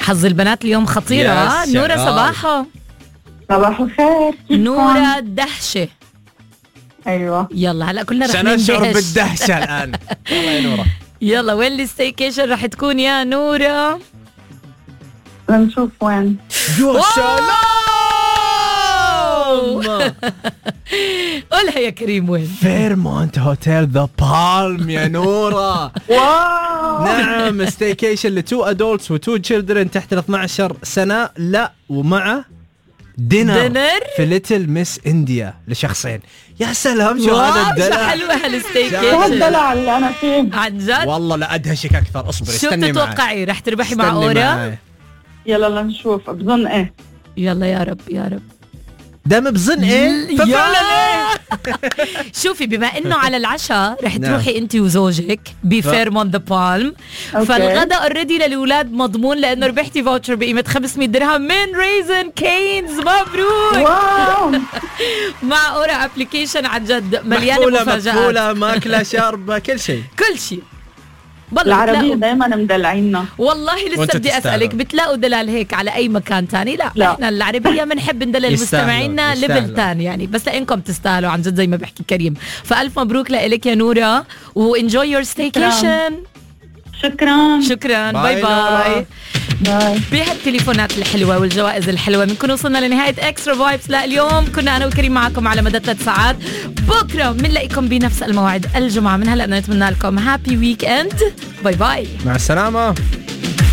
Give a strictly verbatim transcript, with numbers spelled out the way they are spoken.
حظ البنات اليوم خطيرة. يس نورة شغال. صباحو. صباح الخير. كيفكم؟ نورة دهشة. ايوه يلا هلا كلنا رح سنشعر نندهش. بالدهشة الآن. يلا يا نورة. يلا وين الستيكيشن رح تكون يا نورة؟ لنشوف وين. يا سلام. قولها يا كريم وين؟ فيرمونت هوتيل ذا بالم يا نورة. واو. نعم ستيكيشن لتو ادولتس وتو تشيلدرن تحت ال اثنعش سنة. لا ومع دينر, دينر؟ في ليتل ميس انديا لشخصين. يا سلام شو هذا واو، شو الدلع. حلوة شو هالستيكيشن هالدلع اللي انا فيه. عن جد. والله لا ادهشك اكثر. اصبري شو استني معي. بتتوقعي رح تربحي مع استني اورا؟ معي. يلا لنشوف. بظن ايه. يلا يا رب يا رب. دام بظن ايه ففعلا ايه. شوفي بما انه على العشاء رح نعم. تروحي انت وزوجك بفيرمون ذا بالم، أوكي. فالغداء اوريدي للاولاد مضمون لانه ربحتي فاوتشر بقيمه خمسمية درهم من ريزن كينز. مبروك. واو. مع اورا ابلكيشن عن جد مليانه محفولة مفاجآت. مقفولة ماكلة شاربة كل شيء. كل شيء. والله العربية بتلاقوا- دايما مدلعينا. والله لسه وانتوا بدي تستاهلوا. اسالك، بتلاقوا دلال هيك على اي مكان تاني؟ لا, لا. احنا العربيه بنحب ندلل يستاهلوا، مستمعينا ليفل يستاهلوا. تاني يعني، بس لانكم تستاهلوا عن جد زي ما بحكي كريم. فالف مبروك لك يا نوره وانجوي يور ستيكيشن. شكرا. شكرا. باي باي باي. نورة. باي. بهالتليفونات الحلوة والجوائز الحلوة بنكون وصلنا لنهاية اكسترا فايبس لليوم. كنا أنا وكريم معكم على مدى ثلاث ساعات. بكرة بنلاقيكم بنفس الموعد الجمعة. من هلأ نتمنى لكم هابي ويك اند. باي باي. مع السلامة.